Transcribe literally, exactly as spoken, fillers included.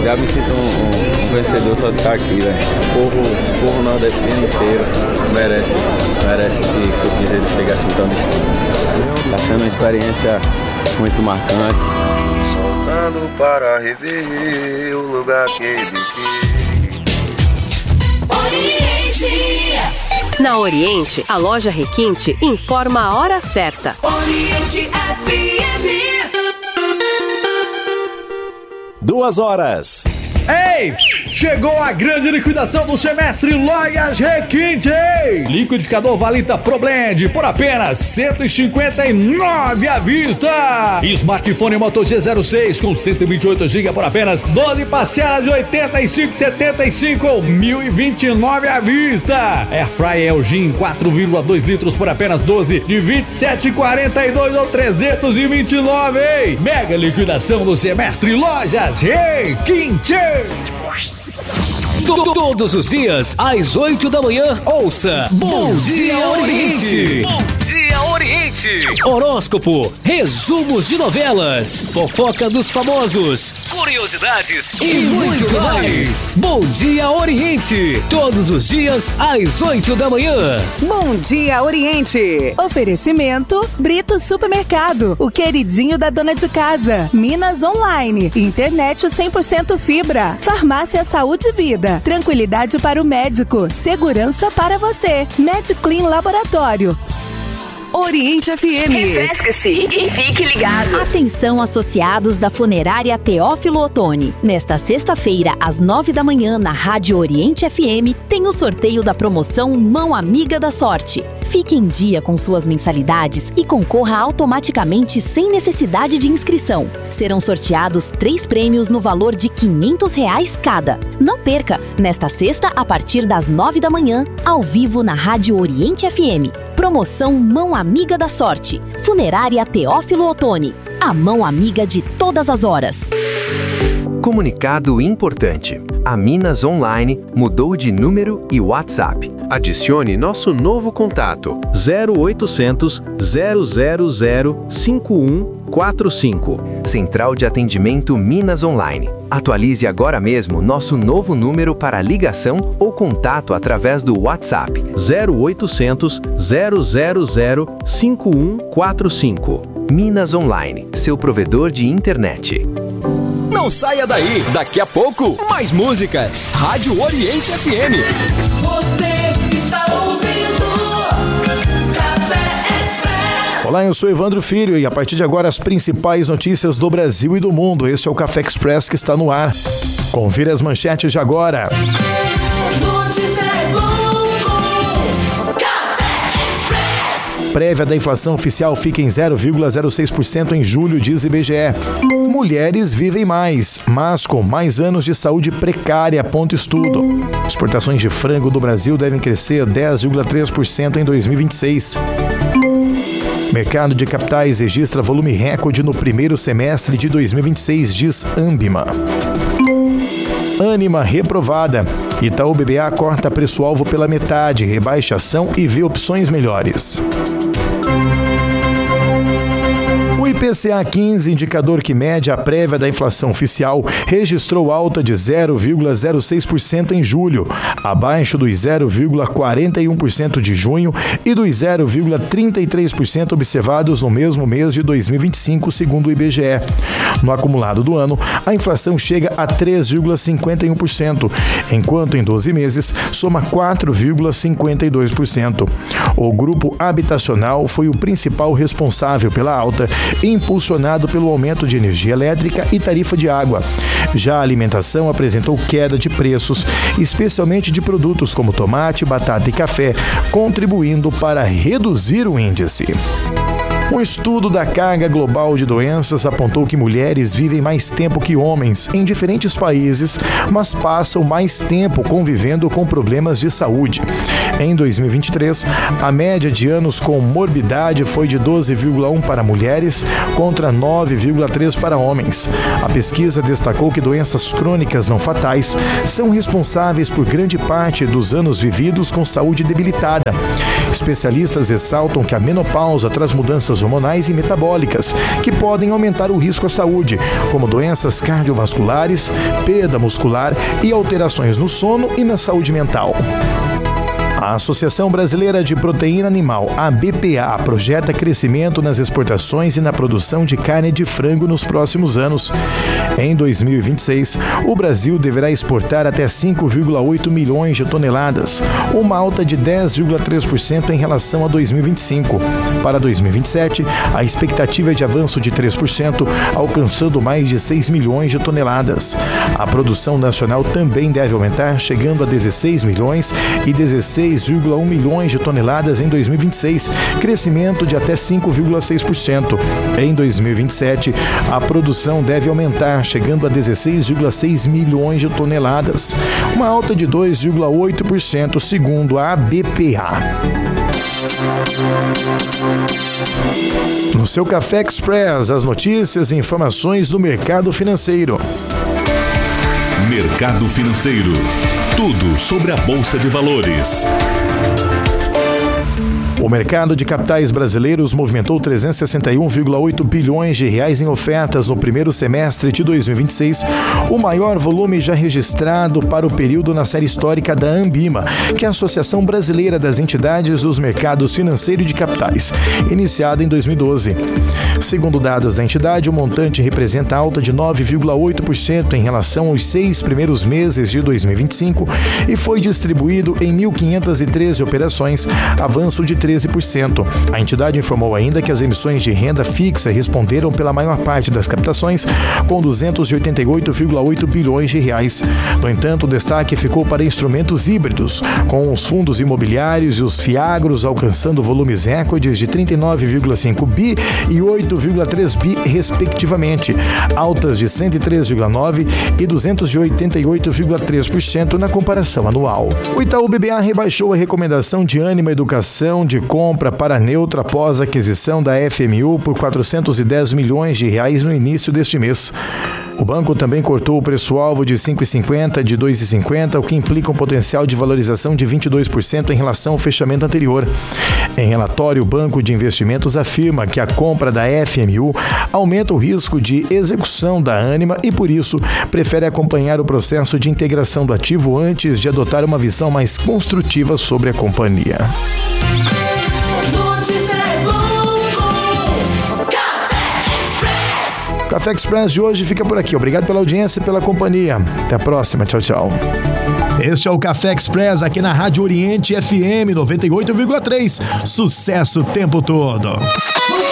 Já me sinto um, um, um vencedor só de estar aqui, velho. O povo, o povo nordestino inteiro merece, merece que, que o Piseiro chegue assim tão distante. Está sendo uma experiência muito marcante. Soltando para rever o lugar que ele Oriente. Na Oriente, a loja Requinte informa a hora certa. Oriente F M. Duas horas. Ei! Chegou a grande liquidação do semestre Lojas Requinte! Liquidificador Valita Pro Blend por apenas cento e cinquenta e nove reais à vista! Smartphone Moto G zero seis com cento e vinte e oito gigabytes por apenas doze parcelas de oitenta e cinco reais e setenta e cinco centavos ou mil e vinte e nove reais à vista! Airfryer Elgin quatro vírgula dois litros por apenas doze de vinte e sete reais e quarenta e dois centavos ou trezentos e vinte e nove reais, hein? Mega liquidação do semestre Lojas Requinte! Todos os dias, às oito da manhã, ouça Bom Dia Oriente. Bom Dia Oriente. Horóscopo, resumos de novelas, fofoca dos famosos, curiosidades e muito mais. Bom Dia Oriente. Todos os dias, às oito da manhã. Bom Dia Oriente. Oferecimento Brito Supermercado, o queridinho da dona de casa. Minas Online, internet cem por cento fibra. Farmácia Saúde e Vida. Tranquilidade para o médico, segurança para você. MedClean Laboratório. Oriente F M. Refresque-se e fique ligado. Atenção, associados da funerária Teófilo Otoni. Nesta sexta-feira, às nove da manhã, na Rádio Oriente F M, tem o sorteio da promoção Mão Amiga da Sorte. Fique em dia com suas mensalidades e concorra automaticamente sem necessidade de inscrição. Serão sorteados três prêmios no valor de quinhentos reais cada. Não perca, nesta sexta, a partir das nove da manhã, ao vivo na Rádio Oriente F M. Promoção Mão Amiga da Sorte. Funerária Teófilo Otoni. A mão amiga de todas as horas. Comunicado importante. A Minas Online mudou de número e WhatsApp. Adicione nosso novo contato zero oitocentos, zero zero zero, cinco um quatro cinco. Central de Atendimento Minas Online. Atualize agora mesmo nosso novo número para ligação ou contato através do WhatsApp zero oitocentos, zero zero zero, cinco um quatro cinco. Minas Online, seu provedor de internet. Não saia daí, daqui a pouco, mais músicas. Rádio Oriente F M. Você está ouvindo Café Express. Olá, eu sou Evandro Filho e a partir de agora as principais notícias do Brasil e do mundo. Este é o Café Express que está no ar. Confira as manchetes de agora. Prévia da inflação oficial fica em zero vírgula zero seis por cento em julho, diz I B G E. Mulheres vivem mais, mas com mais anos de saúde precária, aponta estudo. Exportações de frango do Brasil devem crescer dez vírgula três por cento em dois mil e vinte e seis. Mercado de capitais registra volume recorde no primeiro semestre de dois mil e vinte e seis, diz Ambima. Ânima reprovada. Itaú B B A corta preço-alvo pela metade, rebaixa ação e vê opções melhores. O I P C A quinze, indicador que mede a prévia da inflação oficial, registrou alta de zero vírgula zero seis por cento em julho, abaixo dos zero vírgula quarenta e um por cento de junho e dos zero vírgula trinta e três por cento observados no mesmo mês de dois mil e vinte e cinco, segundo o I B G E. No acumulado do ano, a inflação chega a três vírgula cinquenta e um por cento, enquanto em doze meses soma quatro vírgula cinquenta e dois por cento. O grupo habitacional foi o principal responsável pela alta, impulsionado pelo aumento de energia elétrica e tarifa de água. Já a alimentação apresentou queda de preços, especialmente de produtos como tomate, batata e café, contribuindo para reduzir o índice. Um estudo da carga global de doenças apontou que mulheres vivem mais tempo que homens em diferentes países, mas passam mais tempo convivendo com problemas de saúde. Em dois mil e vinte e três, a média de anos com morbidade foi de doze vírgula um para mulheres contra nove vírgula três para homens. A pesquisa destacou que doenças crônicas não fatais são responsáveis por grande parte dos anos vividos com saúde debilitada. Especialistas ressaltam que a menopausa traz mudanças hormonais e metabólicas que podem aumentar o risco à saúde, como doenças cardiovasculares, perda muscular e alterações no sono e na saúde mental. A Associação Brasileira de Proteína Animal, a B P A, projeta crescimento nas exportações e na produção de carne de frango nos próximos anos. Em dois mil e vinte e seis, o Brasil deverá exportar até cinco vírgula oito milhões de toneladas, uma alta de dez vírgula três por cento em relação a dois mil e vinte e cinco. Para dois mil e vinte e sete, a expectativa é de avanço de três por cento, alcançando mais de seis milhões de toneladas. A produção nacional também deve aumentar, chegando a dezesseis milhões e dezesseis vírgula um milhões de toneladas em dois mil e vinte e seis, crescimento de até cinco vírgula seis por cento. Em dois mil e vinte e sete, a produção deve aumentar, chegando a dezesseis vírgula seis milhões de toneladas, uma alta de dois vírgula oito por cento, segundo a B P A. No seu Café Express, as notícias e informações do mercado financeiro. Mercado Financeiro. Tudo sobre a Bolsa de Valores. O mercado de capitais brasileiros movimentou trezentos e sessenta e um vírgula oito bilhões de reais em ofertas no primeiro semestre de dois mil e vinte e seis, o maior volume já registrado para o período na série histórica da Ambima, que é a Associação Brasileira das Entidades dos Mercados Financeiro e de Capitais, iniciada em dois mil e doze. Segundo dados da entidade, o montante representa alta de nove vírgula oito por cento em relação aos seis primeiros meses de dois mil e vinte e cinco e foi distribuído em mil quinhentas e treze operações, avanço de treze por cento. A entidade informou ainda que as emissões de renda fixa responderam pela maior parte das captações, com duzentos e oitenta e oito vírgula oito bilhões de reais. No entanto, o destaque ficou para instrumentos híbridos, com os fundos imobiliários e os fiagros alcançando volumes recordes de trinta e nove vírgula cinco bi e oito vírgula três bi, respectivamente, altas de cento e três vírgula nove e duzentos e oitenta e oito vírgula três por cento na comparação anual. O Itaú B B A rebaixou a recomendação de Ânima Educação de compra para Neutra após a aquisição da F M U por quatrocentos e dez milhões de reais no início deste mês. O banco também cortou o preço-alvo de cinco reais e cinquenta centavos de dois reais e cinquenta centavos, o que implica um potencial de valorização de vinte e dois por cento em relação ao fechamento anterior. Em relatório, o Banco de Investimentos afirma que a compra da F M U aumenta o risco de execução da Ânima e, por isso, prefere acompanhar o processo de integração do ativo antes de adotar uma visão mais construtiva sobre a companhia. O Café Express de hoje fica por aqui. Obrigado pela audiência e pela companhia. Até a próxima. Tchau, tchau. Este é o Café Express aqui na Rádio Oriente F M noventa e oito vírgula três. Sucesso o tempo todo.